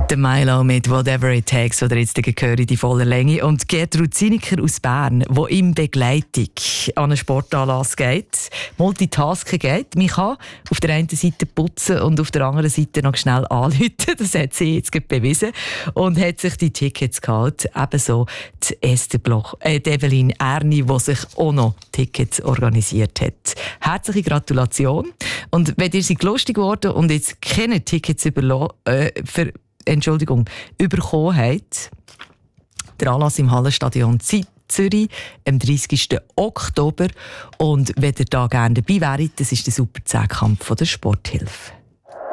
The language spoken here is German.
Der Milo mit «Whatever it takes», oder jetzt höre ich die voller Länge. Und Gertrud Zinecker aus Bern, die in Begleitung an einen Sportanlass geht, Multitasking geht. Man kann auf der einen Seite putzen und auf der anderen Seite noch schnell anrufen. Das hat sie jetzt bewiesen und hat sich die Tickets geholt. Ebenso die Esther Bloch, die Evelyn Erni, die sich auch noch Tickets organisiert hat. Herzliche Gratulation. Und wenn ihr seid lustig geworden und jetzt keine Tickets bekommen habt, der Anlass im Hallenstadion Zürich am 30. Oktober. Und wenn ihr da gerne dabei wäret, das ist der Super 10-Kampf der Sporthilfe.